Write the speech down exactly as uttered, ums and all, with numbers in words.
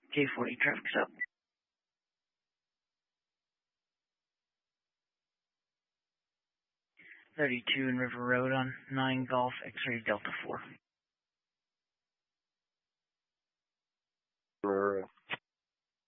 J forty, traffic's up. thirty-two in River Road on nine Golf X-ray Delta four.